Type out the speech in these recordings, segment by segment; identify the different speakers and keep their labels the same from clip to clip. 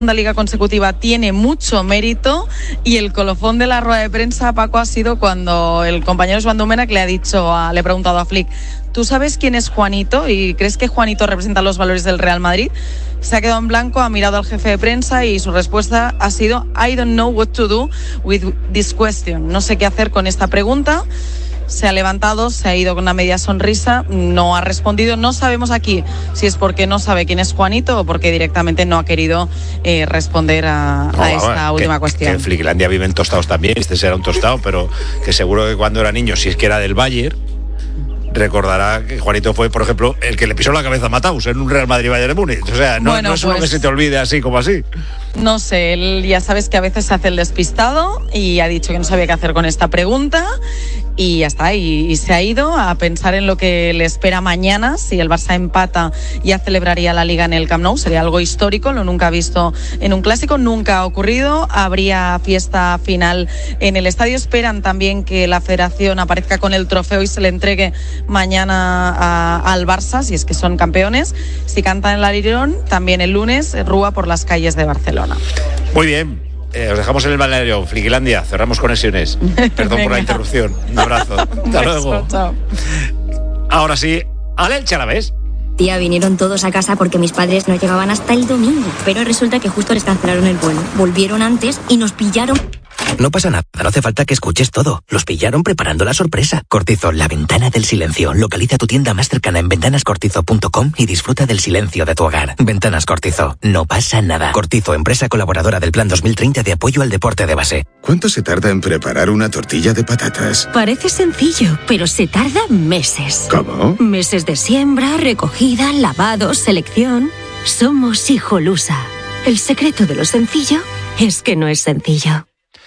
Speaker 1: liga consecutiva tiene mucho mérito, y el colofón de la rueda de prensa, Paco, ha sido cuando el compañero Joan Domènech le ha preguntado a Flick: ¿tú sabes quién es Juanito y crees que Juanito representa los valores del Real Madrid? Se ha quedado en blanco, ha mirado al jefe de prensa y su respuesta ha sido: I don't know what to do with this question. No sé qué hacer con esta pregunta. Se ha levantado, se ha ido con una media sonrisa, no ha respondido. No sabemos aquí si es porque no sabe quién es Juanito o porque directamente no ha querido responder a esta última cuestión.
Speaker 2: Que en Flicklandia viven tostados también, este será un tostado, pero que seguro que cuando era niño, si es que era del Bayern, recordará que Juanito fue, por ejemplo, el que le pisó la cabeza a Mataus en un Real Madrid-Bayern de Múnich. O sea, no es uno que se te olvide así como así.
Speaker 1: No sé, él ya sabes que a veces se hace el despistado y ha dicho que no sabía qué hacer con esta pregunta y ya está, y se ha ido a pensar en lo que le espera mañana. Si el Barça empata, ya celebraría la Liga en el Camp Nou, sería algo histórico, lo nunca visto en un clásico, nunca ha ocurrido. Habría fiesta final en el estadio. Esperan también que la Federación aparezca con el trofeo y se le entregue mañana al Barça, si es que son campeones. Si cantan el Alirón, también el lunes, rúa por las calles de Barcelona.
Speaker 2: Muy bien. Os dejamos en el balneario Flicklandia, cerramos conexiones. Perdón por la interrupción. Un abrazo. Hasta luego.
Speaker 1: Chao.
Speaker 2: Ahora sí, al Elche Alavés.
Speaker 3: Tía, vinieron todos a casa porque mis padres no llegaban hasta el domingo. Pero resulta que justo les cancelaron el vuelo. Volvieron antes y nos pillaron.
Speaker 4: No pasa nada, no hace falta que escuches todo. Los pillaron preparando la sorpresa. Cortizo, la ventana del silencio. Localiza tu tienda más cercana en ventanascortizo.com y disfruta del silencio de tu hogar. Ventanas Cortizo, no pasa nada. Cortizo, empresa colaboradora del Plan 2030 de apoyo al deporte de base.
Speaker 5: ¿Cuánto se tarda en preparar una tortilla de patatas?
Speaker 6: Parece sencillo, pero se tarda meses.
Speaker 5: ¿Cómo?
Speaker 6: Meses de siembra, recogida, lavado, selección. Somos Hijolusa. El secreto de lo sencillo es que no es sencillo.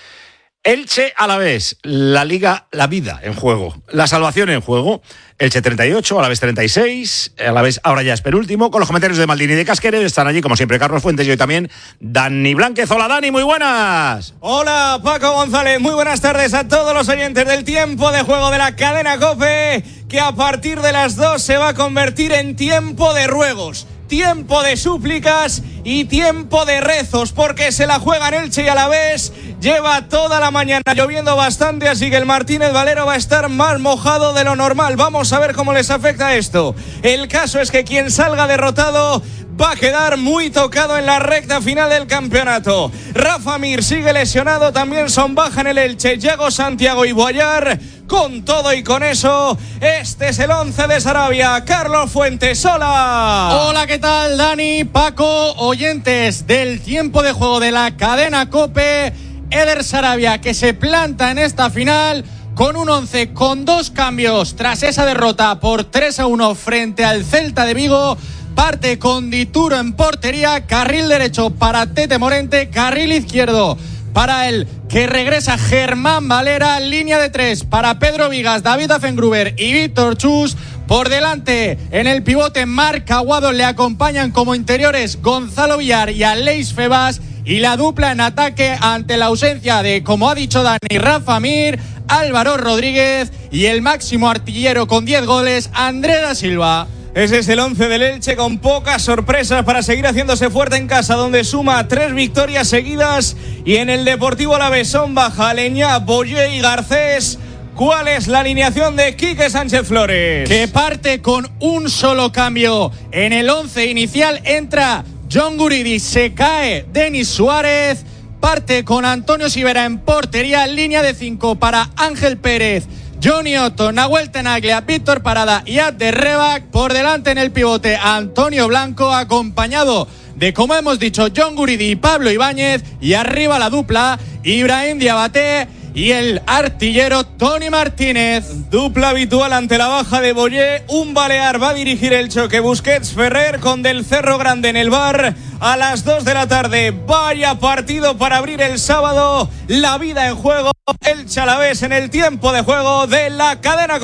Speaker 2: Elche Alavés, la Liga, la vida en juego, la salvación en juego. Elche 38, Alavés 36, Alavés ahora ya es penúltimo, con los comentarios de Maldini y de Casquero. Están allí, como siempre, Carlos Fuentes y hoy también Dani Blánquez. Hola, Dani, muy buenas.
Speaker 7: Hola, Paco González, muy buenas tardes a todos los oyentes del tiempo de juego de la cadena COPE, que a partir de las 2 se va a convertir en tiempo de ruegos, tiempo de súplicas y tiempo de rezos, porque se la juegan Elche y Alavés. Lleva toda la mañana lloviendo bastante, así que el Martínez Valero va a estar más mojado de lo normal. Vamos a ver cómo les afecta esto. El caso es que quien salga derrotado va a quedar muy tocado en la recta final del campeonato. Rafa Mir sigue lesionado, también son baja en el Elche Yago, Santiago y Boyar. Con todo y con eso, este es el 11 de Sarabia. Carlos Fuentes, hola.
Speaker 8: Hola, ¿qué tal, Dani, Paco, oyentes del tiempo de juego de la cadena COPE? Eder Sarabia, que se planta en esta final con un 11 con 2 cambios tras esa derrota por 3-1 frente al Celta de Vigo. Parte con Dituro en portería, carril derecho para Tete Morente, carril izquierdo para el que regresa Germán Valera, línea de 3 para Pedro Vigas, David Afengruber y Víctor Chus. Por delante, en el pivote, Marc Aguado, le acompañan como interiores Gonzalo Villar y Aleix Febas. Y la dupla en ataque ante la ausencia de, como ha dicho Dani, Rafa Mir, Álvaro Rodríguez y el máximo artillero con 10 goles, Andrés da Silva.
Speaker 7: Ese es el 11 del Elche, con pocas sorpresas para seguir haciéndose fuerte en casa, donde suma 3 victorias seguidas. Y en el Deportivo Alavés son baja Leñá, Boyé y Garcés. ¿Cuál es la alineación de Quique Sánchez Flores?
Speaker 8: Que parte con un solo cambio. En el 11 inicial entra John Guridi, se cae Denis Suárez, parte con Antonio Sivera en portería, línea de 5 para Ángel Pérez, Johnny Otto, Nahuel Tenaglia, Víctor Parada y Abder Rebac. Por delante en el pivote, Antonio Blanco, acompañado de, como hemos dicho, John Guridi y Pablo Ibáñez. Y arriba la dupla, Ibrahim Diabaté y el artillero Tony Martínez.
Speaker 7: Dupla habitual ante la baja de Boyé. Un balear va a dirigir el choque, Busquets-Ferrer, con Del Cerro Grande en el bar. A las 2 de la tarde, vaya partido para abrir el sábado. La vida en juego, Elche Alavés en el tiempo de juego de la cadena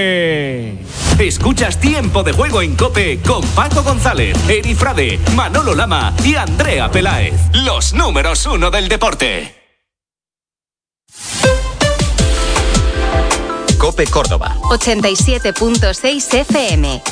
Speaker 7: COPE.
Speaker 9: Escuchas Tiempo de Juego en COPE con Paco González, Eri Frade, Manolo Lama y Andrea Peláez. Los números 1 del deporte.
Speaker 10: COPE Córdoba
Speaker 11: 87.6 FM.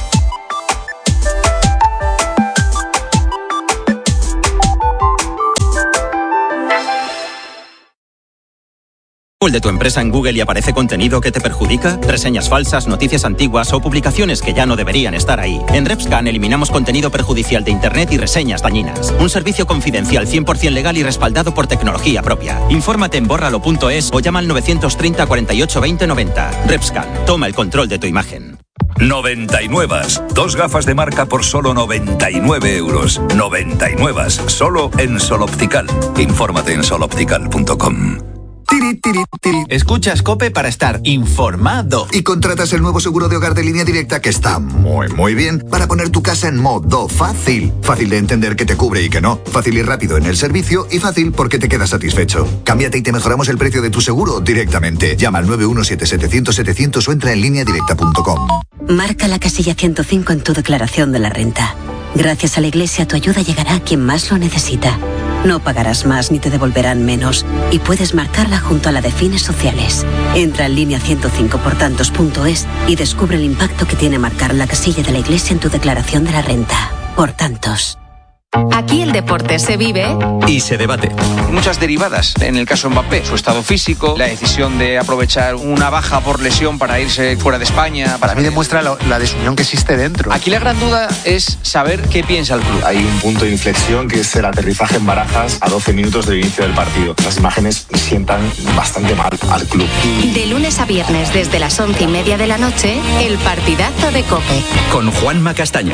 Speaker 10: ¿El de tu empresa en Google y aparece contenido que te perjudica? ¿Reseñas falsas, noticias antiguas o publicaciones que ya no deberían estar ahí? En RepScan eliminamos contenido perjudicial de Internet y reseñas dañinas. Un servicio confidencial 100% legal y respaldado por tecnología propia. Infórmate en bórralo.es o llama al 930 48 20 90. RepScan, toma el control de tu imagen.
Speaker 12: 99. 2 gafas de marca por solo 99 euros. 99. Solo en Sol Optical. Infórmate en soloptical.com.
Speaker 13: Escuchas COPE para estar informado.
Speaker 14: Y contratas el nuevo seguro de hogar de Línea Directa que está muy bien para poner tu casa en modo fácil. Fácil de entender que te cubre y que no. Fácil y rápido en el servicio y fácil porque te quedas satisfecho. Cámbiate y te mejoramos el precio de tu seguro directamente. Llama al 917-700-700 o entra en lineadirecta.com.
Speaker 15: Marca la casilla 105 en tu declaración de la renta. Gracias a la Iglesia, tu ayuda llegará a quien más lo necesita. No pagarás más ni te devolverán menos y puedes marcarla junto a la de fines sociales. Entra en línea105portantos.es y descubre el impacto que tiene marcar la casilla de la Iglesia en tu declaración de la renta. Por tantos.
Speaker 11: Aquí el deporte se vive
Speaker 13: y se debate.
Speaker 16: Muchas derivadas. En el caso Mbappé, su estado físico, la decisión de aprovechar una baja por lesión para irse fuera de España.
Speaker 17: Para mí demuestra la desunión que existe dentro.
Speaker 16: Aquí la gran duda es saber qué piensa el club.
Speaker 18: Hay un punto de inflexión que es el aterrizaje en Barajas a 12 minutos del inicio del partido. Las imágenes sientan bastante mal al club.
Speaker 11: De lunes a viernes desde las 11:30 de la noche, el partidazo de COPE.
Speaker 13: Con Juanma Castaño.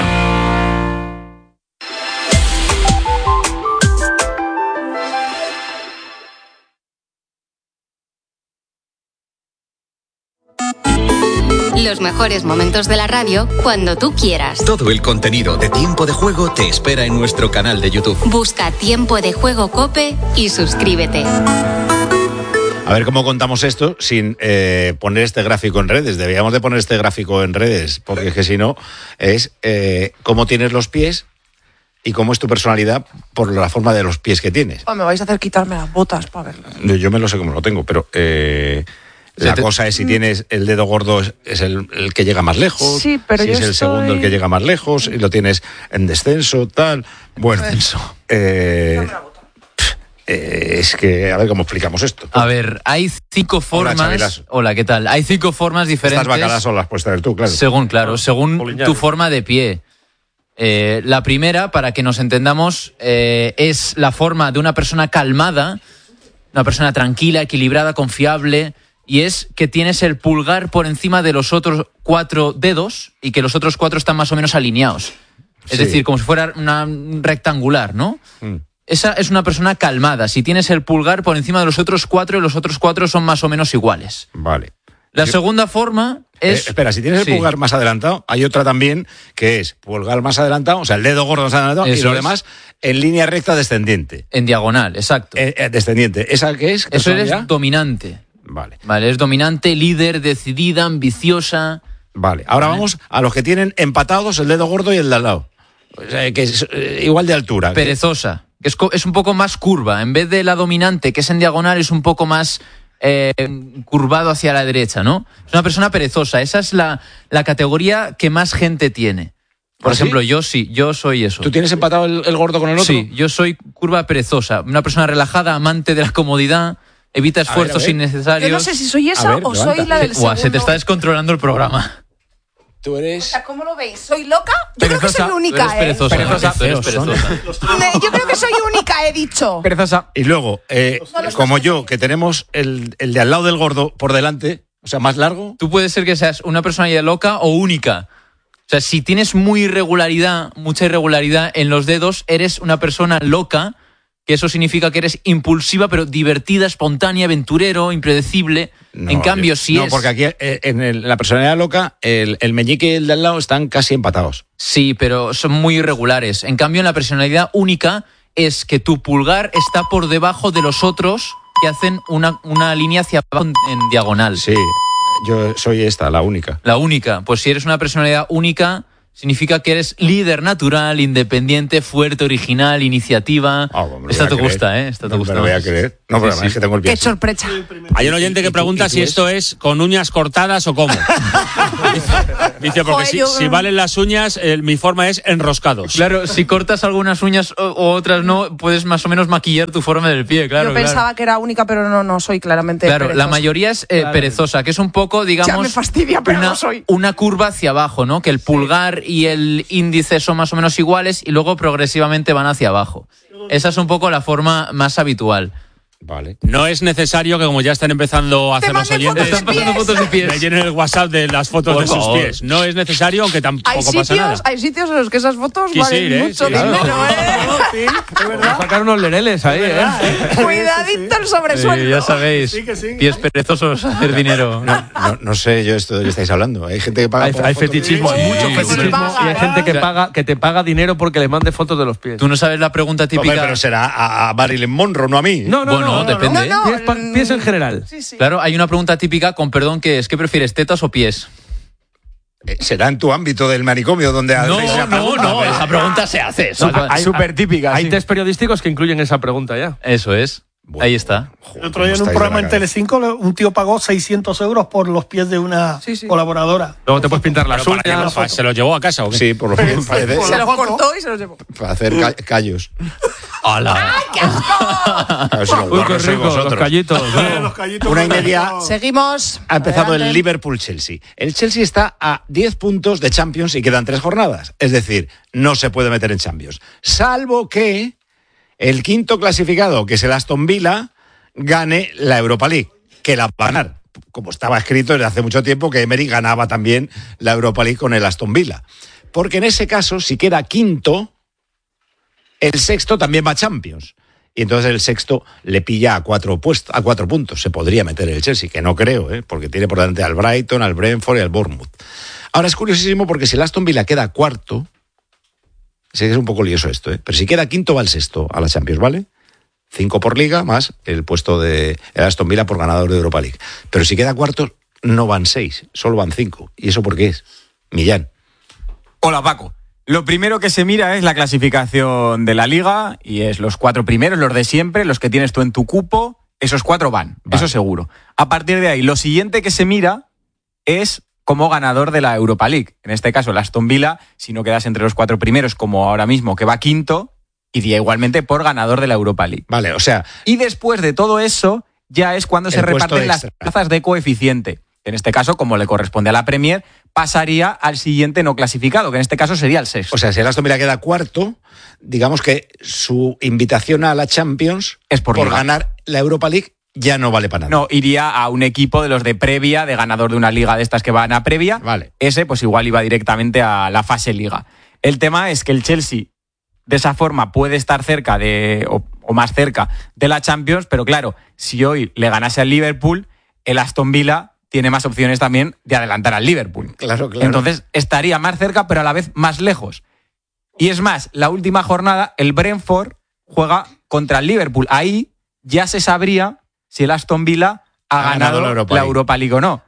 Speaker 11: Los mejores momentos de la radio cuando tú quieras.
Speaker 13: Todo el contenido de Tiempo de Juego te espera en nuestro canal de YouTube.
Speaker 11: Busca Tiempo de Juego COPE y suscríbete.
Speaker 2: A ver cómo contamos esto sin poner este gráfico en redes. Deberíamos de poner este gráfico en redes, porque es que si no, es cómo tienes los pies y cómo es tu personalidad por la forma de los pies que tienes.
Speaker 19: Me vais a hacer quitarme las botas para verlo.
Speaker 2: Yo me lo sé cómo lo tengo, pero... La cosa es si tienes el dedo gordo es el que llega más lejos,
Speaker 19: sí, pero
Speaker 2: si es el segundo el que llega más lejos y lo tienes en descenso, tal. Bueno, es que a ver cómo explicamos esto.
Speaker 20: A ver, hay 5 formas. Hola, ¿qué tal? Hay 5 formas diferentes.
Speaker 2: Estas bacalas son las puedes traer tú, claro.
Speaker 20: Según tu forma de pie. La primera, para que nos entendamos, es la forma de una persona calmada, una persona tranquila, equilibrada, confiable. Y es que tienes el pulgar por encima de los otros 4 dedos y que los otros 4 están más o menos alineados. Es decir, como si fuera una rectangular, ¿no? Esa es una persona calmada. Si tienes el pulgar por encima de los otros 4 y los otros 4 son más o menos iguales.
Speaker 2: Vale.
Speaker 20: La segunda forma es...
Speaker 2: espera, si tienes el pulgar más adelantado, hay otra también que es pulgar más adelantado, o sea, el dedo gordo más adelantado y lo demás en línea recta descendiente.
Speaker 20: En diagonal, exacto.
Speaker 2: Descendiente. ¿Esa qué es?
Speaker 20: Eso eres dominante.
Speaker 2: Vale,
Speaker 20: es dominante, líder, decidida, ambiciosa.
Speaker 2: Vale, ahora vamos a los que tienen empatados el dedo gordo y el de al lado. O sea, que es igual de altura.
Speaker 20: Perezosa, que es un poco más curva. En vez de la dominante, que es en diagonal, es un poco más curvado hacia la derecha, ¿no? Es una persona perezosa. Esa es la categoría que más gente tiene. Por ejemplo, yo soy eso.
Speaker 2: ¿Tú tienes empatado el gordo con el otro?
Speaker 20: Sí, yo soy curva perezosa. Una persona relajada, amante de la comodidad. Evita esfuerzos innecesarios.
Speaker 19: Yo no sé si soy esa o soy la del segundo.
Speaker 20: Se te está descontrolando el programa.
Speaker 2: Tú eres...
Speaker 19: ¿Cómo lo veis? ¿Soy loca? Yo creo que soy única,
Speaker 20: eres perezosa.
Speaker 19: Yo creo que soy única, he dicho.
Speaker 2: Perezosa. Y luego, como yo, que tenemos el de al lado del gordo por delante, o sea, más largo.
Speaker 20: Tú puedes ser que seas una personalidad loca o única. O sea, si tienes mucha irregularidad en los dedos, eres una persona loca, que eso significa que eres impulsiva, pero divertida, espontánea, aventurero, impredecible. No, en cambio,
Speaker 2: No, porque aquí en la personalidad loca, el meñique y el de al lado están casi empatados.
Speaker 20: Sí, pero son muy irregulares. En cambio, en la personalidad única es que tu pulgar está por debajo de los otros que hacen una línea hacia abajo en diagonal.
Speaker 2: Sí, yo soy esta, la única.
Speaker 20: La única. Pues si eres una personalidad única, significa que eres líder natural, independiente, fuerte, original, iniciativa.
Speaker 2: Esta te gusta,
Speaker 20: Esta te gusta.
Speaker 2: Me lo voy a creer. No, pero es que tengo el pie.
Speaker 19: Qué sorpresa.
Speaker 21: Hay un oyente que pregunta si esto es con uñas cortadas o cómo. Dice, porque si valen las uñas, mi forma es enroscados.
Speaker 20: Claro, si cortas algunas uñas o otras no, puedes más o menos maquillar tu forma del pie, claro.
Speaker 19: Yo pensaba que era única, pero no soy claramente
Speaker 20: Claro,
Speaker 19: perezosa.
Speaker 20: la mayoría es perezosa, que es un poco, digamos...
Speaker 19: Ya me fastidia, pero no soy.
Speaker 20: Una curva hacia abajo, ¿no? Que el pulgar y el índice son más o menos iguales y luego progresivamente van hacia abajo. Esa es un poco la forma más habitual.
Speaker 2: Vale.
Speaker 21: No es necesario que, como ya están empezando a hacer los oyentes, me llenen el WhatsApp de las fotos de sus pies. No es necesario, aunque tampoco pasa nada.
Speaker 19: Hay sitios en los que esas fotos
Speaker 21: Quisiera,
Speaker 19: valen mucho dinero,
Speaker 22: Sí, es verdad. Sacar unos lereles ahí,
Speaker 19: Cuidadito el sobresueldo.
Speaker 20: Sí, ya sabéis, pies perezosos a hacer dinero.
Speaker 2: No sé yo esto de qué estáis hablando. Hay gente que paga.
Speaker 22: Hay fetichismo, hay mucho fetichismo y hay gente que te paga dinero porque le mande fotos de los pies.
Speaker 20: Tú no sabes la pregunta típica.
Speaker 2: Hombre, pero será a Marilyn Monroe, no a mí.
Speaker 22: No,
Speaker 20: depende.
Speaker 22: Pies en general.
Speaker 19: Sí.
Speaker 20: Claro, hay una pregunta típica, con perdón, que es: ¿qué prefieres, tetas o pies?
Speaker 2: Será en tu ámbito del manicomio donde
Speaker 20: No, esa pregunta se hace.
Speaker 22: Hay súper típica. Hay test periodísticos que incluyen esa pregunta ya.
Speaker 20: Eso es. Ahí está.
Speaker 23: El otro día en un programa en Telecinco un tío pagó 600 euros por los pies de una colaboradora.
Speaker 22: Luego te puedes pintar las uñas.
Speaker 21: ¿Se los llevó a casa o qué?
Speaker 2: Sí, por los pies.
Speaker 19: Se los cortó y se los llevó.
Speaker 2: Para hacer callos.
Speaker 20: ¡Hala!
Speaker 19: ¡Qué asco!
Speaker 22: Uy, qué rico, los callitos.
Speaker 2: Una y media.
Speaker 19: Seguimos.
Speaker 2: Ha empezado
Speaker 19: Adelante.
Speaker 2: el Liverpool-Chelsea. El Chelsea está a 10 puntos de Champions y quedan 3 jornadas. Es decir, no se puede meter en Champions. Salvo que el quinto clasificado, que es el Aston Villa, gane la Europa League, que la va a ganar. Como estaba escrito desde hace mucho tiempo que Emery ganaba también la Europa League con el Aston Villa. Porque en ese caso, si queda quinto, el sexto también va a Champions. Y entonces el sexto le pilla a 4 puntos. Se podría meter el Chelsea, que no creo, porque tiene por delante al Brighton, al Brentford y al Bournemouth. Ahora es curiosísimo porque si el Aston Villa queda cuarto, sé que es un poco lioso esto, pero si queda quinto va el sexto a la Champions, ¿vale? 5 por liga, más el puesto de el Aston Villa por ganador de Europa League. Pero si queda cuarto, no van 6, solo van 5. ¿Y eso por qué es? Millán.
Speaker 24: Hola, Paco. Lo primero que se mira es la clasificación de la Liga y es los 4 primeros, los de siempre, los que tienes tú en tu cupo, esos 4 van, eso seguro. A partir de ahí, lo siguiente que se mira es como ganador de la Europa League. En este caso, el Aston Villa, si no quedas entre los 4 primeros, como ahora mismo, que va quinto, iría igualmente por ganador de la Europa League.
Speaker 2: Vale, o sea...
Speaker 24: Y después de todo eso, ya es cuando se reparten las plazas de coeficiente. En este caso, como le corresponde a la Premier, pasaría al siguiente no clasificado, que en este caso sería el sexto.
Speaker 2: O sea, si el Aston Villa queda cuarto, digamos que su invitación a la Champions
Speaker 24: es por
Speaker 2: ganar la Europa League ya no vale para nada.
Speaker 24: No, iría a un equipo de los de previa, de ganador de una liga de estas que van a previa.
Speaker 2: Vale.
Speaker 24: Ese, pues igual iba directamente a la fase liga. El tema es que el Chelsea, de esa forma, puede estar cerca o más cerca de la Champions, pero claro, si hoy le ganase al Liverpool, el Aston Villa tiene más opciones también de adelantar al Liverpool.
Speaker 2: Claro.
Speaker 24: Entonces estaría más cerca, pero a la vez más lejos. Y es más, la última jornada, el Brentford juega contra el Liverpool. Ahí ya se sabría si el Aston Villa ha ganado la Europa League o no.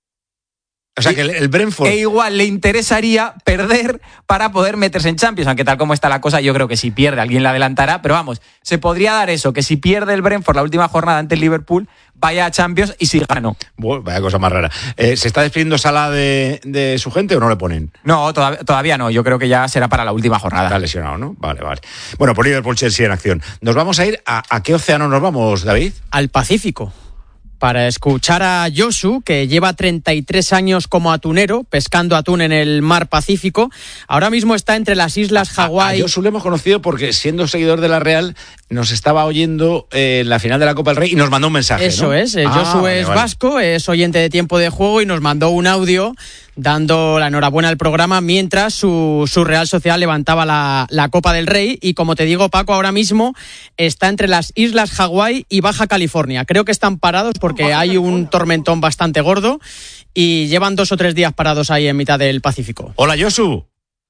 Speaker 2: O sea que el Brentford...
Speaker 24: E igual le interesaría perder para poder meterse en Champions, aunque tal como está la cosa, yo creo que si pierde alguien le adelantará, pero vamos, se podría dar eso, que si pierde el Brentford la última jornada ante el Liverpool, vaya a Champions y si gana no.
Speaker 2: Bueno, vaya cosa más rara. ¿Se está despidiendo Salah de su gente o no le ponen?
Speaker 24: No, todavía no, yo creo que ya será para la última jornada.
Speaker 2: Está lesionado, ¿no? Vale. Bueno, por Liverpool-Chelsea en acción. Nos vamos a ir ¿a qué océano nos vamos, David?
Speaker 25: Al Pacífico. Para escuchar a Josu, que lleva 33 años como atunero, pescando atún en el mar Pacífico. Ahora mismo está entre las islas Hawái.
Speaker 2: A Josu le hemos conocido porque, siendo seguidor de la Real, nos estaba oyendo en la final de la Copa del Rey y nos mandó un mensaje.
Speaker 25: Eso, ¿no? Es, Josu es
Speaker 2: vale.
Speaker 25: vasco, es oyente de Tiempo de Juego y nos mandó un audio dando la enhorabuena al programa mientras su Real Sociedad levantaba la Copa del Rey. Y como te digo, Paco, ahora mismo está entre las islas Hawái y Baja California. Creo que están parados porque hay un tormentón bastante gordo y llevan 2 o 3 días parados ahí en mitad del Pacífico.
Speaker 2: Hola, Josu.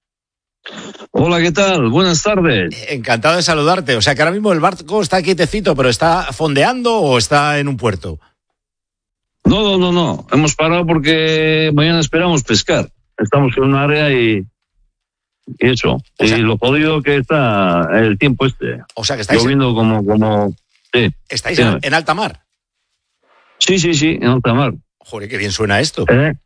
Speaker 26: Hola, ¿qué tal? Buenas tardes.
Speaker 2: Encantado de saludarte. O sea que ahora mismo el barco está quietecito, pero ¿está fondeando o está en un puerto?
Speaker 26: No. Hemos parado porque mañana esperamos pescar. Estamos en un área y eso. O sea, y lo jodido que está el tiempo este.
Speaker 2: O sea que estáis
Speaker 26: lloviendo como Sí.
Speaker 2: ¿Estáis en alta mar?
Speaker 26: Sí, en alta mar.
Speaker 2: Joder, qué bien suena esto.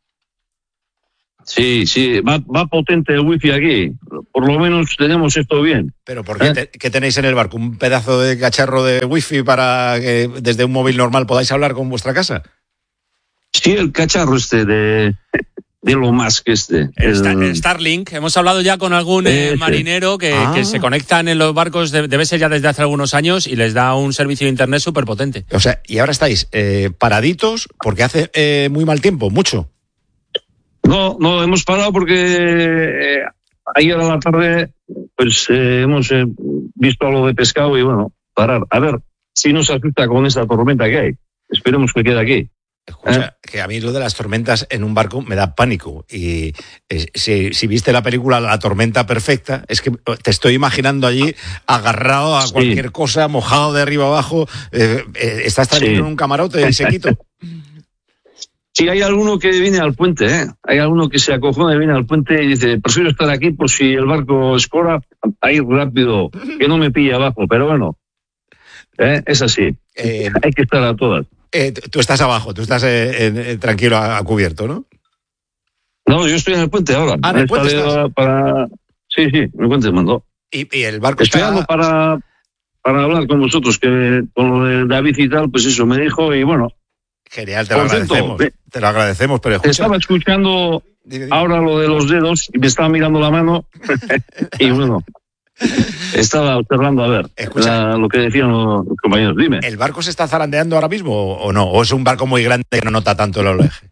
Speaker 26: Sí, va potente el wifi aquí. Por lo menos tenemos esto bien.
Speaker 2: ¿Pero por qué, qué tenéis en el barco? ¿Un pedazo de cacharro de wifi para que desde un móvil normal podáis hablar con vuestra casa?
Speaker 26: Sí, el cacharro de lo más que
Speaker 21: el Starlink. Hemos hablado ya con algún marinero que se conectan en los barcos, debe ser ya desde hace algunos años, y les da un servicio de internet súper potente.
Speaker 2: O sea, y ahora estáis paraditos porque hace muy mal tiempo, mucho.
Speaker 26: No, hemos parado porque ayer a la tarde pues hemos visto algo de pescado y bueno, parar. A ver si nos asusta con esta tormenta que hay. Esperemos que quede aquí.
Speaker 2: Escucha, que a mí lo de las tormentas en un barco me da pánico. Y si viste la película La tormenta perfecta, es que te estoy imaginando allí agarrado a cualquier cosa, mojado de arriba abajo. Estás tranquilo en un camarote y sequito.
Speaker 26: Sí, hay alguno que viene al puente, Hay alguno que se acojona y viene al puente y dice, prefiero estar aquí por si el barco escora, a ir rápido, que no me pille abajo. Pero bueno, es así. Hay que estar a todas.
Speaker 2: Tú estás abajo, tú estás tranquilo a cubierto, ¿no?
Speaker 26: No, yo estoy en el puente ahora.
Speaker 2: ¿En el puente estás?
Speaker 26: Sí, en el puente mandó.
Speaker 2: ¿Y el barco
Speaker 26: estoy
Speaker 2: está...?
Speaker 26: para hablar con vosotros, que con lo de David y tal, pues eso me dijo y bueno.
Speaker 2: Genial, te lo agradecemos. Te lo agradecemos, pero escucha...
Speaker 26: Estaba escuchando ahora lo de los dedos y me estaba mirando la mano y bueno, estaba observando a ver lo que decían los compañeros. Dime.
Speaker 2: ¿El barco se está zarandeando ahora mismo o no? ¿O es un barco muy grande que no nota tanto el oleaje?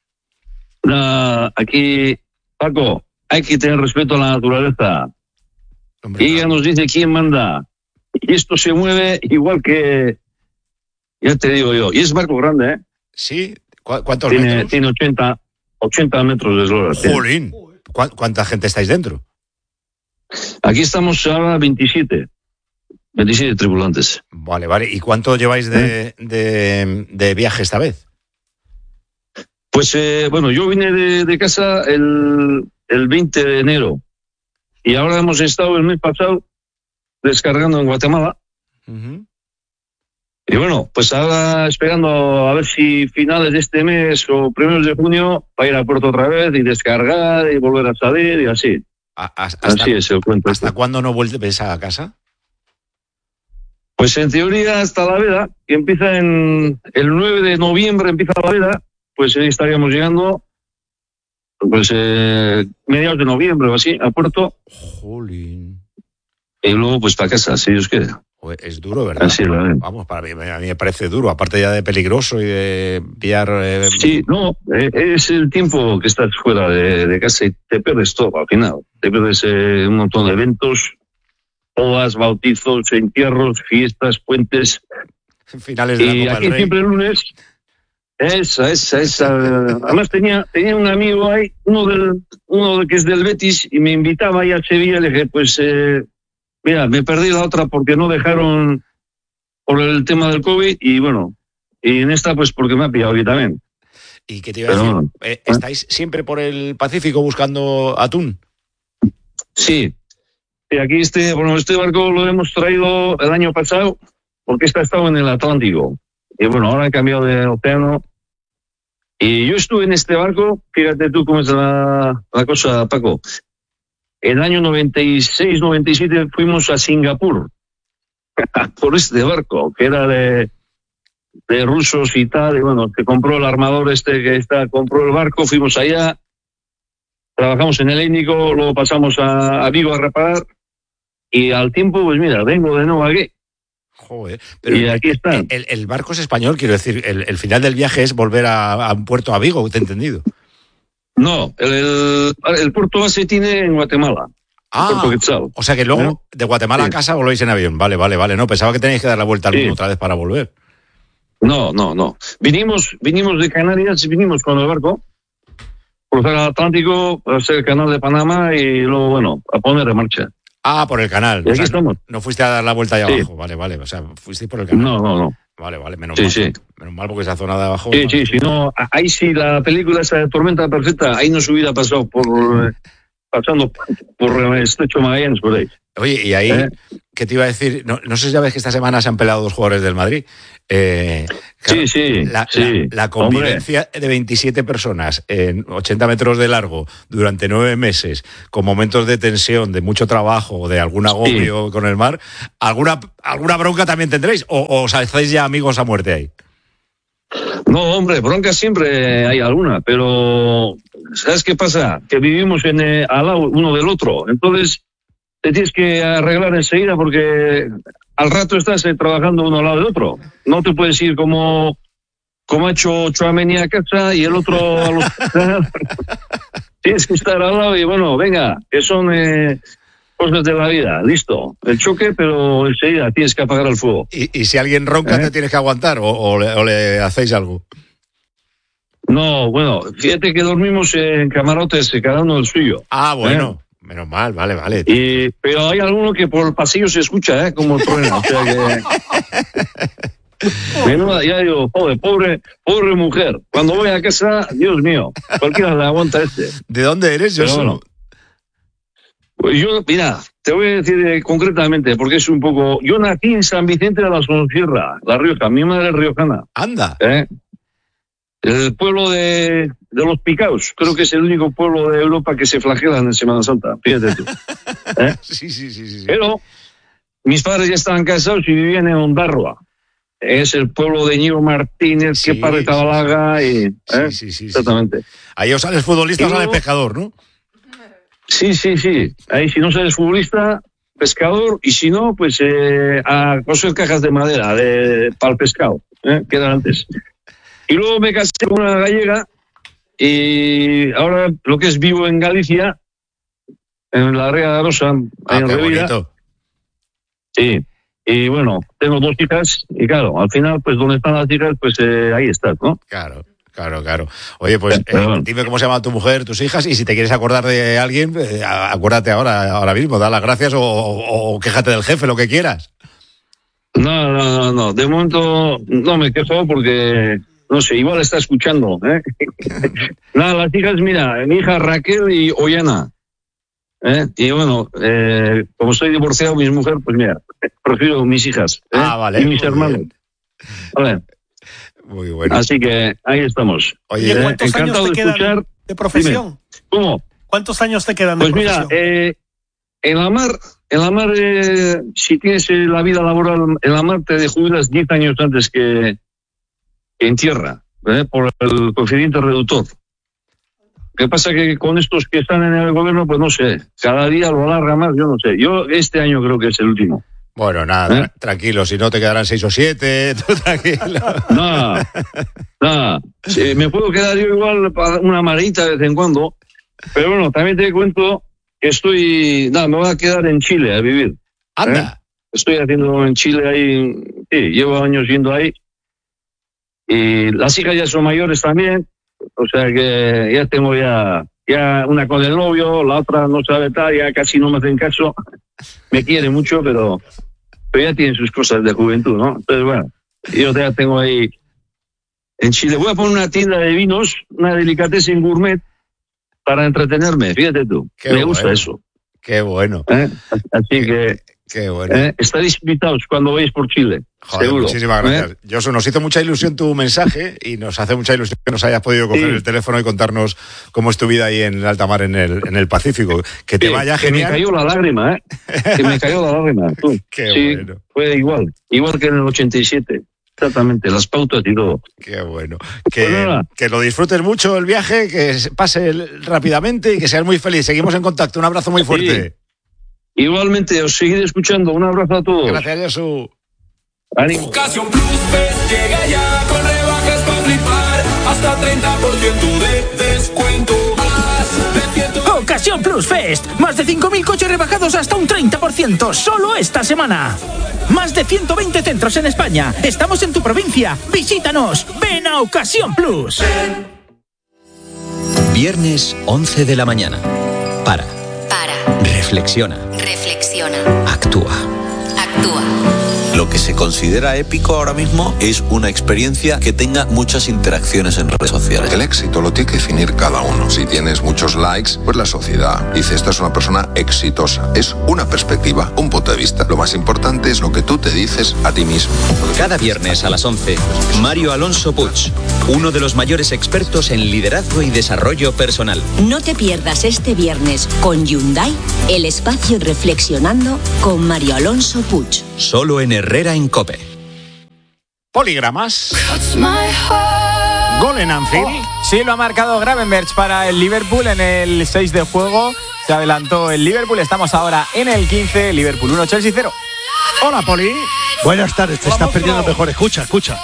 Speaker 26: Aquí, Paco, hay que tener respeto a la naturaleza. Hombre, ella nos dice quién manda. Y esto se mueve igual que... Ya te digo yo. Y es barco grande, ¿eh?
Speaker 2: Sí. ¿Cuántos metros?
Speaker 26: Tiene 80 metros de eslora.
Speaker 2: ¡Jolín! ¿Cuánta gente estáis dentro?
Speaker 26: Aquí estamos ahora 27 tripulantes.
Speaker 2: Vale. ¿Y cuánto lleváis de viaje esta vez?
Speaker 26: Pues, bueno, yo vine de casa el 20 de enero. Y ahora hemos estado el mes pasado descargando en Guatemala. Uh-huh. Y bueno, pues ahora esperando a ver si finales de este mes o primeros de junio va a ir a puerto otra vez y descargar y volver a salir y así. Así es el cuento.
Speaker 2: ¿Hasta cuándo no vuelves a casa?
Speaker 26: Pues en teoría hasta la veda, que empieza el 9 de noviembre empieza la veda, pues ahí estaríamos llegando pues mediados de noviembre o así a puerto.
Speaker 2: Jolín.
Speaker 26: Y luego pues para casa, si Dios quiere.
Speaker 2: Es duro, ¿verdad?
Speaker 26: Así lo ven.
Speaker 2: Vamos, a mí me parece duro, aparte ya de peligroso y de enviar...
Speaker 26: Sí, no, es el tiempo que estás fuera de casa y te pierdes todo al final. Te pierdes un montón de eventos, bodas, bautizos, entierros, fiestas, puentes.
Speaker 2: Finales de la Copa
Speaker 26: del Rey. Y aquí siempre el lunes... Esa. Además tenía un amigo ahí, uno que es del Betis, y me invitaba ahí a Sevilla. Le dije, pues... mira, me perdí la otra porque no dejaron por el tema del COVID y bueno, y en esta pues porque me ha pillado aquí también.
Speaker 2: ¿Y qué te iba a decir? Bueno, ¿estáis siempre por el Pacífico buscando atún?
Speaker 26: Sí. Aquí este barco lo hemos traído el año pasado porque ha estado en el Atlántico. Y bueno, ahora he cambiado de océano. Y yo estuve en este barco, fíjate tú cómo es la cosa, Paco. En el año 96-97 fuimos a Singapur por este barco, que era de rusos y tal, y bueno, que compró el armador compró el barco, fuimos allá, trabajamos en el Índico, luego pasamos a Vigo a reparar, y al tiempo, pues mira, vengo de nuevo aquí.
Speaker 2: Joder, pero
Speaker 26: y aquí está.
Speaker 2: El barco es español, quiero decir, el final del viaje es volver a un puerto, a Vigo, ¿te he entendido?
Speaker 26: No, el puerto base tiene en Guatemala. Puerto Quetzal.
Speaker 2: O sea que luego de Guatemala a casa volvéis en avión. Vale. No, pensaba que tenéis que dar la vuelta al mundo otra vez para volver.
Speaker 26: No. Vinimos de Canarias, vinimos con el barco, cruzar el Atlántico, hacer el canal de Panamá y luego, bueno, a poner en marcha.
Speaker 2: Ah, por el canal.
Speaker 26: Y aquí estamos.
Speaker 2: No fuiste a dar la vuelta allá abajo. Vale. O sea, fuiste por el canal.
Speaker 26: No.
Speaker 2: Vale, menos mal.
Speaker 26: Sí.
Speaker 2: Menos mal porque esa zona de abajo...
Speaker 26: Sí, si no, ahí sí la película esa de Tormenta Perfecta, ahí no se hubiera pasado pasando por el Estrecho Magallanes por ahí.
Speaker 2: Oye, y ahí, ¿Qué te iba a decir? No sé si sabes que esta semana se han peleado 2 jugadores del Madrid. Claro,
Speaker 26: sí.
Speaker 2: La convivencia de 27 personas en 80 metros de largo durante 9 meses, con momentos de tensión, de mucho trabajo, de algún agobio con el mar, ¿alguna bronca también tendréis? ¿O os hacéis ya amigos a muerte ahí?
Speaker 26: No, hombre, bronca siempre hay alguna, pero ¿sabes qué pasa? Que vivimos al lado uno del otro, entonces te tienes que arreglar enseguida porque al rato estás trabajando uno al lado del otro. No te puedes ir como ha hecho Tchouaméni a casa y el otro al hospital. Tienes que estar al lado y bueno, venga, que son cosas de la vida, listo. El choque, pero enseguida tienes que apagar el fuego.
Speaker 2: ¿Y si alguien ronca te tienes que aguantar o le hacéis algo?
Speaker 26: No, bueno, fíjate que dormimos en camarotes, cada uno el suyo.
Speaker 2: Ah, bueno. Menos mal, vale.
Speaker 26: Pero hay alguno que por el pasillo se escucha, como truena. O sea que... Menuda, ya digo, pobre mujer. Cuando voy a casa, Dios mío, cualquiera le aguanta este.
Speaker 2: ¿De dónde eres, Josu?
Speaker 26: Bueno, pues yo, mira, te voy a decir concretamente, porque es un poco... Yo nací en San Vicente de la Sonsierra, La Rioja. Mi madre es riojana.
Speaker 2: Anda.
Speaker 26: El pueblo de los Picaos, creo que es el único pueblo de Europa que se flagelan en Semana Santa, fíjate tú.
Speaker 2: Sí.
Speaker 26: Pero mis padres ya estaban casados y vivían en Ondarroa. Es el pueblo de Ñigo Martínez, que padre Tabalaga y...
Speaker 2: Sí.
Speaker 26: Exactamente.
Speaker 2: Ahí o sales futbolista o sales pescador, ¿no?
Speaker 26: Sí. Ahí si no sales futbolista, pescador, y si no, pues a coser cajas de madera para el pescado, que era antes. Y luego me casé con una gallega y ahora lo que es vivo en Galicia, en la Ría de Rosa, en Revilla. Sí, y bueno, tengo 2 hijas y claro, al final, pues donde están las hijas, pues ahí estás, ¿no?
Speaker 2: Claro. Oye, pues dime cómo se llama tu mujer, tus hijas, y si te quieres acordar de alguien, acuérdate ahora mismo, da las gracias o quéjate del jefe, lo que quieras.
Speaker 26: No, de momento no me quejo porque... No sé, igual está escuchando, Nada, las hijas, mira, mi hija Raquel y Ollana. Y bueno, como estoy divorciado, mi mujer, pues mira, prefiero mis hijas.
Speaker 2: Vale.
Speaker 26: Y mis hermanos. Vale.
Speaker 2: Muy bueno.
Speaker 26: Así que ahí estamos.
Speaker 23: Oye, ¿cuántos años te quedan de profesión?
Speaker 26: Dime. ¿Cómo?
Speaker 23: ¿Cuántos años te quedan de profesión?
Speaker 26: Pues mira, en la mar, si tienes la vida laboral, en la mar te jubilas 10 años antes que en tierra, por el coeficiente reductor. ¿Qué pasa? Que con estos que están en el gobierno, pues no sé, cada día lo alarga más, yo no sé. Yo este año creo que es el último.
Speaker 2: Bueno, nada, tranquilo, si no te quedarán 6 o 7, tú tranquilo.
Speaker 26: Nada. Sí, me puedo quedar yo igual para una mareita de vez en cuando, pero bueno, también te cuento que me voy a quedar en Chile a vivir.
Speaker 2: Anda.
Speaker 26: Estoy haciendo en Chile ahí, sí, llevo años yendo ahí. Y las hijas ya son mayores también, o sea que ya tengo ya una con el novio, la otra no sabe estar, ya casi no me hacen caso, me quiere mucho, pero ya tienen sus cosas de juventud, ¿no? Entonces, bueno, yo ya tengo ahí en Chile. Voy a poner una tienda de vinos, una delicatessen gourmet, para entretenerme, fíjate tú, me gusta eso.
Speaker 2: Qué bueno.
Speaker 26: Así que...
Speaker 2: Qué bueno.
Speaker 26: Estaréis invitados cuando veáis por Chile.
Speaker 2: Joder,
Speaker 26: seguro.
Speaker 2: Muchísimas gracias. Josu, nos hizo mucha ilusión tu mensaje y nos hace mucha ilusión que nos hayas podido coger el teléfono y contarnos cómo es tu vida ahí en alta mar en el Pacífico. Que te vaya genial.
Speaker 26: Me cayó la lágrima, que me cayó la lágrima.
Speaker 2: Qué bueno.
Speaker 26: Fue igual que en el 87. Exactamente, las pautas y todo.
Speaker 2: Qué bueno. Que lo disfrutes mucho el viaje, que pase rápidamente y que seas muy feliz. Seguimos en contacto. Un abrazo muy fuerte.
Speaker 26: Igualmente, os seguiré escuchando. Un abrazo a todos.
Speaker 2: Gracias, Josu.
Speaker 26: Ánimo.
Speaker 1: Ocasión Plus Fest llega ya con rebajas para flipar. Hasta 30% de descuento.
Speaker 3: Ocasión Plus Fest. Más de 5.000 coches rebajados hasta un 30%. Solo esta semana. Más de 120 centros en España. Estamos en tu provincia. Visítanos. Ven a Ocasión Plus.
Speaker 13: Viernes 11 de la mañana. Para. Reflexiona.
Speaker 11: Reflexiona.
Speaker 13: Actúa.
Speaker 11: Actúa.
Speaker 4: Lo que se considera épico ahora mismo es una experiencia que tenga muchas interacciones en redes sociales.
Speaker 5: El éxito lo tiene que definir cada uno. Si tienes muchos likes, pues la sociedad dice esta es una persona exitosa. Es una perspectiva, un punto de vista. Lo más importante es lo que tú te dices a ti mismo.
Speaker 6: Cada viernes a las 11, Mario Alonso Puig, uno de los mayores expertos en liderazgo y desarrollo personal.
Speaker 7: No te pierdas este viernes con Hyundai el espacio Reflexionando con Mario Alonso Puig.
Speaker 6: Solo en Herrera en COPE.
Speaker 2: Poligramas. Gol en Anfield.
Speaker 24: Sí, lo ha marcado Gravenberch para el Liverpool en el 6 de juego. Se adelantó el Liverpool. Estamos ahora en el 15. Liverpool 1, Chelsea 0.
Speaker 2: Hola, Poli.
Speaker 8: Buenas tardes. Te estás perdiendo mejor. Escucha.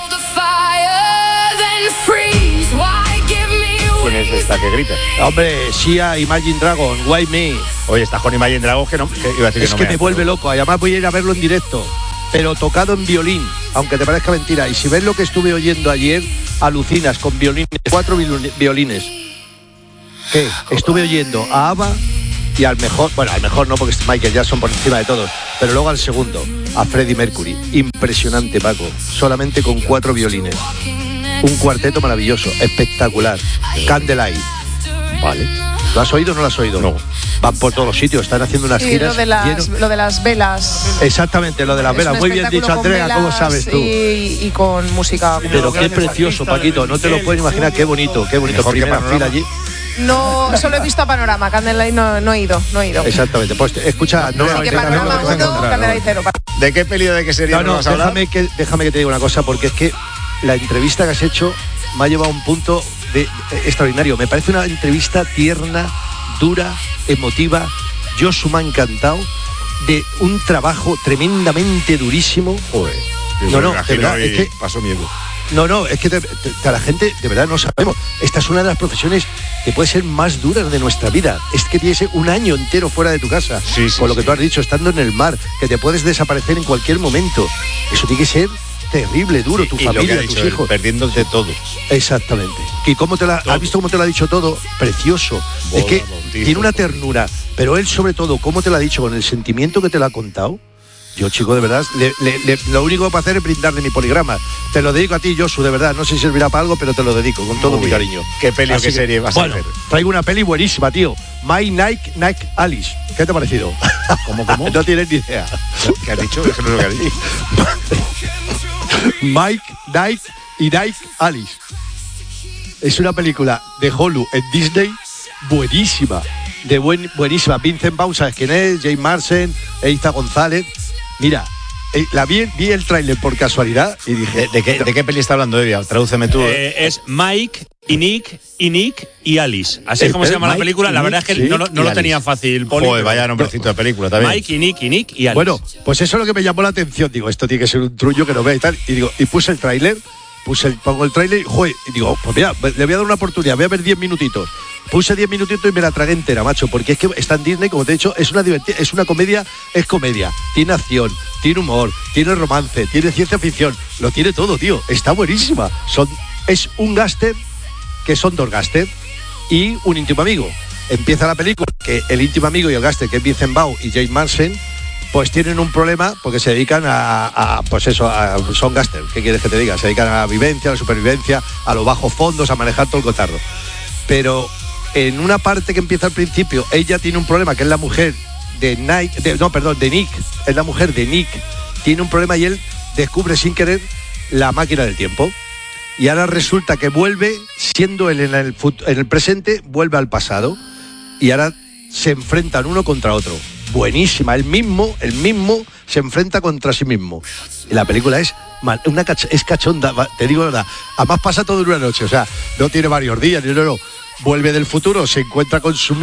Speaker 2: ¿Quién es esta que grita?
Speaker 8: Hombre, Sia, Imagine Dragon, Why Me.
Speaker 2: Oye, estás con Imagine Dragon que iba a decir
Speaker 8: es
Speaker 2: que no
Speaker 8: que me vuelve loco. Además voy a ir a verlo en directo, pero tocado en violín, aunque te parezca mentira. Y si ves lo que estuve oyendo ayer, alucinas con violines, 4 violines. ¿Qué? Estuve oyendo a ABBA y al mejor no, porque es Michael Jackson por encima de todos, pero luego al segundo, a Freddie Mercury. Impresionante, Paco, solamente con 4 violines. Un cuarteto maravilloso, espectacular. Candlelight. Vale. ¿Lo has oído o no lo has oído?
Speaker 2: No.
Speaker 8: Van por todos los sitios, están haciendo unas giras.
Speaker 19: Lo de las velas.
Speaker 8: Exactamente, lo de las velas. Muy bien dicho, Andrea, ¿cómo sabes tú?
Speaker 19: Y con música.
Speaker 8: Pero qué precioso, Paquito, no te lo puedes imaginar, qué bonito.
Speaker 2: Mejor
Speaker 8: primera fila allí.
Speaker 19: No, solo he visto a Panorama, Candlelight no he ido.
Speaker 8: Exactamente, pues escucha,
Speaker 19: Panorama 1, Candlelight 0.
Speaker 2: ¿De qué peli o de qué serie
Speaker 8: no
Speaker 2: vas a hablar?
Speaker 8: Déjame que te diga una cosa, porque es que la entrevista que has hecho me ha llevado a un punto extraordinario. Me parece una entrevista tierna, dura, emotiva. Josu me ha encantado, de un trabajo tremendamente durísimo.
Speaker 2: Joder,
Speaker 8: de verdad, es que
Speaker 2: pasó miedo.
Speaker 8: No, es que a la gente de verdad no sabemos. Esta es una de las profesiones que puede ser más duras de nuestra vida. Es que tienes un año entero fuera de tu casa, con lo que tú has dicho, estando en el mar, que te puedes desaparecer en cualquier momento. Eso tiene que ser terrible, duro, tu familia, tus hijos.
Speaker 2: Perdiéndote todo.
Speaker 8: Exactamente. ¿Y cómo has visto cómo te lo ha dicho todo? Precioso.
Speaker 2: Boda,
Speaker 8: es que
Speaker 2: bautizo,
Speaker 8: tiene una ternura, pero él sobre todo, cómo te lo ha dicho, con el sentimiento que te lo ha contado. Yo, chico, de verdad, lo único que puedo hacer es brindarle mi poligrama. Te lo dedico a ti, Josu, de verdad. No sé si servirá para algo, pero te lo dedico con todo mi cariño.
Speaker 2: ¿Qué peli o qué serie vas a hacer?
Speaker 8: Traigo una peli buenísima, tío. My Nike Alice. ¿Qué te ha parecido?
Speaker 2: ¿Cómo?
Speaker 8: No tienes ni idea.
Speaker 2: ¿Qué has dicho? Eso no es lo que has dicho.
Speaker 8: Mike, Nike y Nike Alice. Es una película de Hulu en Disney buenísima. Buenísima. Vincent Vaughn, ¿sabes quién es? James Marsden, Eiza González. Mira, vi el tráiler por casualidad y dije...
Speaker 2: ¿De qué peli está hablando, Evia? Tradúceme tú.
Speaker 21: Es Mike y Nick y Alice. Así es como se llama la película. La verdad es que no lo tenía fácil, Poli.
Speaker 2: Joder, vaya nombrecito de película también.
Speaker 21: Mike y Nick y Alice.
Speaker 8: Bueno, pues eso es lo que me llamó la atención. Digo, esto tiene que ser un trullo que no vea y tal. Y puse el tráiler, pongo el tráiler y digo, pues mira, le voy a dar una oportunidad, voy a ver 10 minutitos. Puse 10 minutitos y me la tragué entera, macho, porque es que está en Disney, como te he dicho, es una comedia, tiene acción, tiene humor, tiene romance, tiene ciencia ficción, lo tiene todo, tío, está buenísima. Es un gángster, que son 2 gángsters y un íntimo amigo. Empieza la película que el íntimo amigo y el gángster, que es Vincent Vaughn y James Marsden, pues tienen un problema porque se dedican son gángsters, ¿qué quieres que te diga? Se dedican a la vivencia, a la supervivencia, a los bajos fondos, a manejar todo el cotarro. Pero en una parte que empieza al principio, ella tiene un problema, que es la mujer de Nick, es la mujer de Nick, tiene un problema y él descubre sin querer la máquina del tiempo. Y ahora resulta que vuelve, siendo él en el presente, vuelve al pasado. Y ahora se enfrentan uno contra otro. Buenísima, el mismo se enfrenta contra sí mismo. Y la película es cachonda, te digo la verdad. Además pasa todo en una noche, o sea, no tiene varios días, no. Vuelve del futuro, se encuentra con su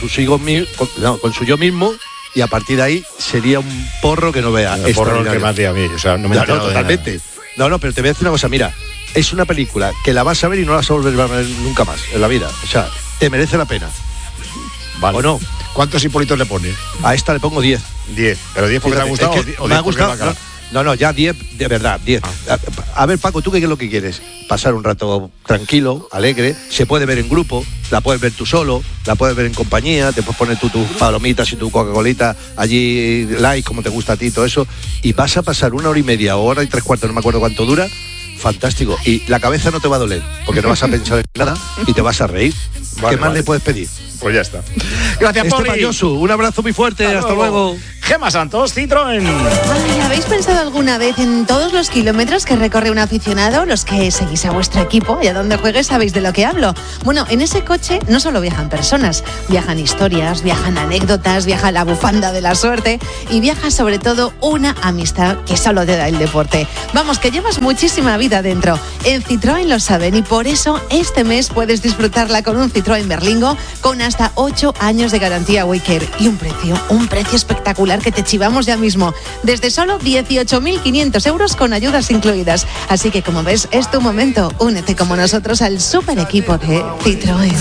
Speaker 8: yo mismo, y a partir de ahí sería un porro que no vea.
Speaker 2: El porro que más de a mí, o sea, no me entiendo
Speaker 8: totalmente. No, pero te voy a decir una cosa, mira, es una película que la vas a ver y no la vas a volver a ver nunca más en la vida. O sea, te merece la pena.
Speaker 2: Vale.
Speaker 8: ¿O no?
Speaker 2: ¿Cuántos hipolitos le pones?
Speaker 8: A esta le pongo 10.
Speaker 2: 10. ¿Pero 10 porque te ha gustado?
Speaker 8: Me ha gustado. No, ya 10, de verdad, 10. A ver, Paco, ¿tú qué es lo que quieres? Pasar un rato tranquilo, alegre, se puede ver en grupo, la puedes ver tú solo, la puedes ver en compañía, te puedes poner tú tus palomitas y tu Coca-Colita allí, light, como te gusta a ti, todo eso, y vas a pasar 1 hora y media o hora y 3/4, no me acuerdo cuánto dura, fantástico. Y la cabeza no te va a doler, porque no vas a pensar en nada y te vas a reír. ¿Qué más le puedes pedir?
Speaker 2: Pues ya está. Gracias, Poli.
Speaker 8: Josu, un abrazo muy fuerte, hasta luego.
Speaker 2: Gemma Santos, Citroën.
Speaker 9: Ay, ¿habéis pensado alguna vez en todos los kilómetros que recorre un aficionado, los que seguís a vuestro equipo y a donde juegues sabéis de lo que hablo? Bueno, en ese coche no solo viajan personas, viajan historias, viajan anécdotas, viaja la bufanda de la suerte y viaja sobre todo una amistad que solo te da el deporte. Vamos, que llevas muchísima vida dentro. En Citroën lo saben y por eso este mes puedes disfrutarla con un Citroën Berlingo con hasta 8 años de garantía Waycare y un precio espectacular que te chivamos ya mismo, desde solo 18.500 euros con ayudas incluidas. Así que como ves, es tu momento. Únete como nosotros al super equipo de Citroën.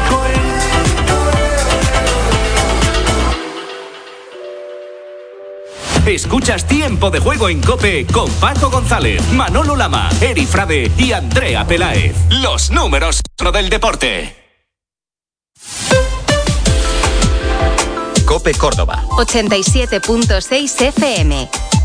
Speaker 10: Escuchas Tiempo de Juego en COPE con Paco González, Manolo Lama, Eri Frade y Andrea Peláez. Los números del deporte.
Speaker 13: COPE Córdoba
Speaker 11: 87.6 FM.